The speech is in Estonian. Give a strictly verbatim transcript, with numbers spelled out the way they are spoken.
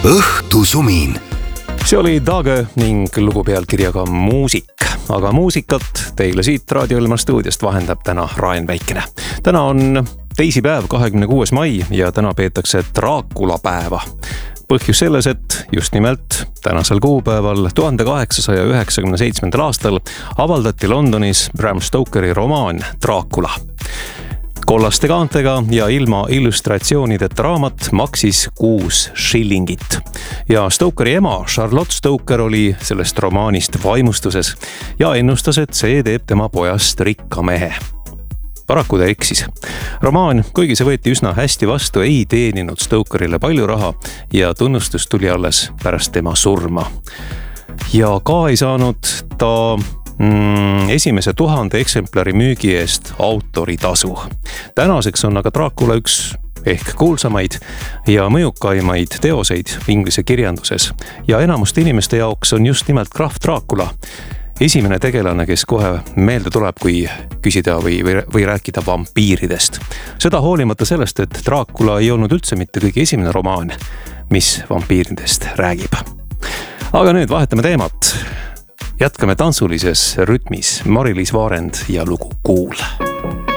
õhtusumin. See oli Dage ning lugu pealkirjaga Muusik. Aga muusikat teile siit Raadio Elmar stuudiost vahendab täna Raen Väikene. Täna on teisipäev, kahekümne kuues mai ja täna peetakse Dracula päeva. Põhjus selles, et just nimelt tänasel kuupäeval tuhande kaheksasaja üheksakümne seitsmendal aastal avaldati Londonis Bram Stokeri romaan Dracula. Kollaste kaantega ja ilma illustratsioonideta raamat maksis kuus shillingit. Ja Stokeri ema Charlotte Stoker oli sellest romaanist vaimustuses ja ennustas, et see teeb tema pojast rikka mehe. Paraku ta eksis. Romaan, kuigi see võeti üsna hästi vastu, ei teeninud Stokerile palju raha ja tunnustus tuli alles pärast tema surma. Ja ka ei saanud ta mm, esimese tuhande eksemplari müügi eest autoritasu. Tänaseks on aga Dracula üks ehk kuulsamaid ja mõjukaimaid teoseid inglise kirjanduses ja enamuste inimeste jaoks on just nimelt Graf Dracula esimene tegelane, kes kohe meelde tuleb, kui küsida või, või, või rääkida vampiiridest. Seda hoolimata sellest, et Dracula ei olnud üldse mitte kõige esimene romaan, mis vampiiridest räägib. Aga nüüd vahetame teemat. Jätkame tantsulises rütmis. Mari-Liis Vaarend ja lugu Kuul.